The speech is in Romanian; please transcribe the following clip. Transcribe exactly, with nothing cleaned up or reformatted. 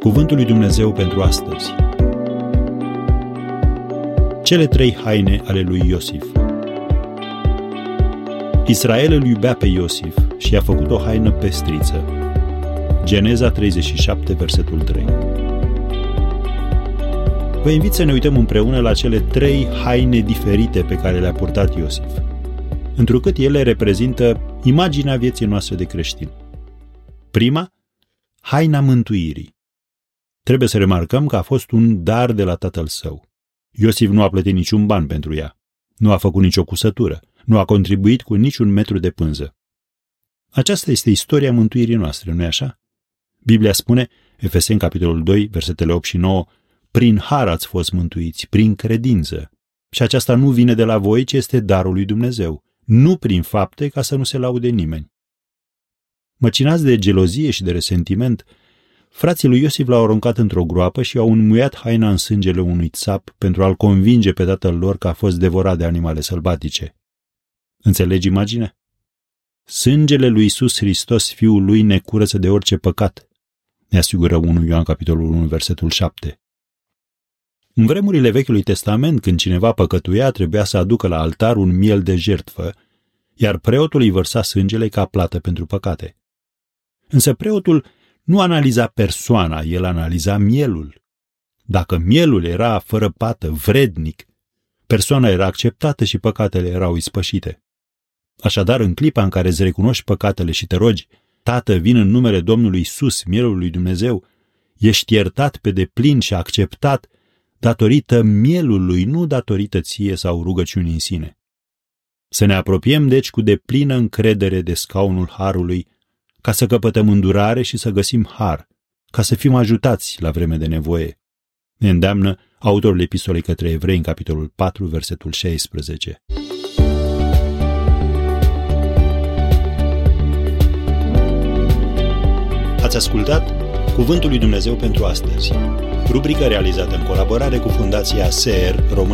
Cuvântul lui Dumnezeu pentru astăzi. Cele trei haine ale lui Iosif. Israel îl iubea pe Iosif și i-a făcut o haină pestriță. Geneza treizeci și șapte, versetul trei. Vă invit să ne uităm împreună la cele trei haine diferite pe care le-a purtat Iosif, întrucât ele reprezintă imaginea vieții noastre de creștin. Prima, haina mântuirii. Trebuie să remarcăm că a fost un dar de la tatăl său. Iosif nu a plătit niciun ban pentru ea, nu a făcut nicio cusătură, nu a contribuit cu niciun metru de pânză. Aceasta este istoria mântuirii noastre, nu-i așa? Biblia spune, Efeseni, capitolul doi, versetele opt și nouă, prin har ați fost mântuiți, prin credință. Și aceasta nu vine de la voi, ci este darul lui Dumnezeu, nu prin fapte, ca să nu se laude nimeni. Măcinați de gelozie și de resentiment, frații lui Iosif l-au aruncat într-o groapă și au înmuiat haina în sângele unui țap pentru a-l convinge pe tatăl lor că a fost devorat de animale sălbatice. Înțelegi imaginea? Sângele lui Iisus Hristos, Fiul lui, ne curăță de orice păcat, ne asigură unu Ioan, capitolul unu, versetul șapte. În vremurile Vechiului Testament, când cineva păcătuia, trebuia să aducă la altar un miel de jertfă, iar preotul îi vărsa sângele ca plată pentru păcate. Însă preotul nu analiza persoana, el analiza mielul. Dacă mielul era fără pată, vrednic, persoana era acceptată și păcatele erau ispășite. Așadar, în clipa în care îți recunoști păcatele și te rogi, Tată, vin în numele Domnului Iisus, mielul lui Dumnezeu, ești iertat pe deplin și acceptat datorită mielului, nu datorită ție sau rugăciunii în sine. Să ne apropiem, deci, cu deplină încredere de scaunul harului, ca să căpătăm îndurare și să găsim har, ca să fim ajutați la vreme de nevoie. Ne îndeamnă autorul epistolei către Evrei în capitolul patru, versetul șaisprezece. Ați ascultat Cuvântul lui Dumnezeu pentru astăzi, rubrică realizată în colaborare cu Fundația S E R România.